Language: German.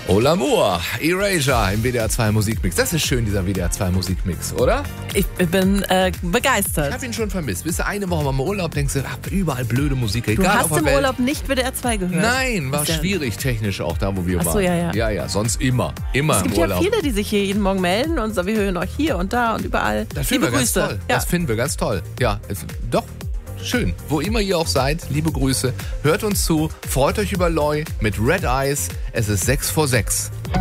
Ola Moore, Erasure im WDR 2 Musikmix. Das ist schön, dieser WDR 2 Musikmix, oder? Ich bin begeistert. Ich habe ihn schon vermisst. Bist du eine Woche mal im Urlaub, denkst du, überall blöde Musik. Du Egal, hast im Urlaub nicht WDR 2 gehört? Nein, war schwierig technisch auch da, wo wir waren. Ach so, ja. Ja, sonst immer im Urlaub. Es gibt ja viele, die sich hier jeden Morgen melden und so, wir hören euch hier und da und überall. Das finden wir ganz toll. Ja. Das finden wir ganz toll. Ja, doch. Schön. Wo immer ihr auch seid, liebe Grüße. Hört uns zu. Freut euch über Loi mit Red Eyes. Es ist 6 vor 6.